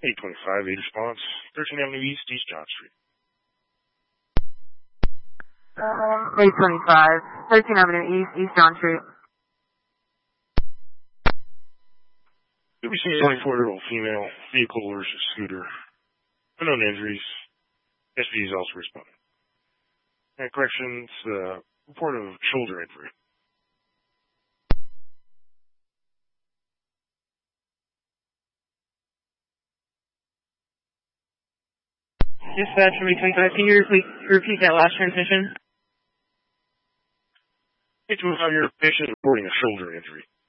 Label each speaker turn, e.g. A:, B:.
A: 825, 8 response, 13th Avenue East, East John Street.
B: 825, 13th Avenue East, East John Street.
A: You'll be seeing a 24-year-old female, vehicle or scooter. Unknown injuries. SV is also responding. Corrections, report of shoulder injury.
B: Dispatch from 825, can you repeat that last transmission?
A: 825, your patient is reporting a shoulder injury.